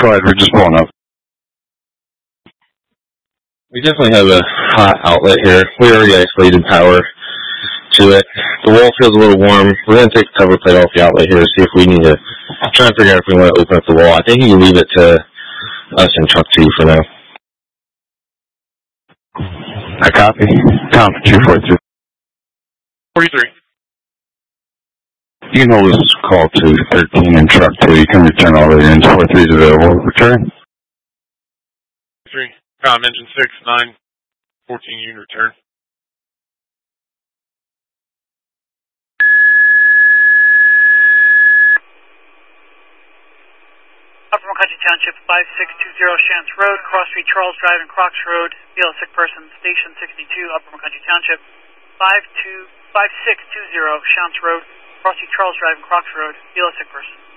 Go ahead, we're just pulling up. We definitely have a hot outlet here. We already isolated power to it. The wall feels a little warm. We're going to take the cover plate off the outlet here to see if we need to try and figure out if we want to open up the wall. I think you can leave it to us and truck 2 for now. I copy. Count for 243. 43. You can hold this call to 13 and truck 2. You can return all the units. 43 is available. Return. 3. Engine 6, 9, 14 unit return. Upper McCutcheon Township, 5620 Shantz Road, Cross Street, Charles Drive, and Crocs Road. Feel a sick person, Station 62, Upper McCutcheon Township, 5620 Shantz Road, Cross Street, Charles Drive, and Crocs Road. Feel a sick person.